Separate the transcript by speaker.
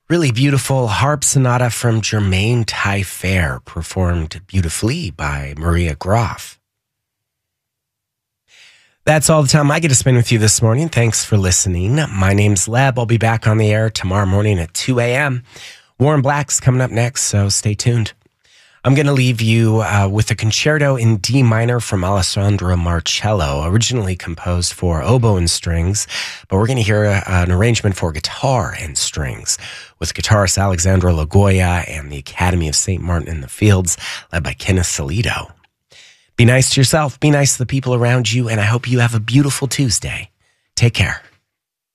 Speaker 1: Really beautiful harp sonata from Germain Taillefer, performed beautifully by Maria Groff. That's all the time I get to spend with you this morning. Thanks for listening. My name's Leb. I'll be back on the air tomorrow morning at 2 a.m. Warren Black's coming up next, so stay tuned. I'm going to leave you with a concerto in D minor from Alessandro Marcello, originally composed for oboe and strings, but we're going to hear an arrangement for guitar and strings with guitarist Alexandra Lagoya and the Academy of St. Martin in the Fields, led by Kenneth Salito. Be nice to yourself, be nice to the people around you, and I hope you have a beautiful Tuesday. Take care.